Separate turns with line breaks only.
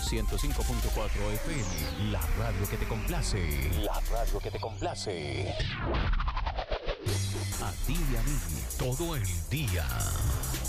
105.4 FM, la radio que te complace. La radio que te complace. A ti y a mí, todo el día.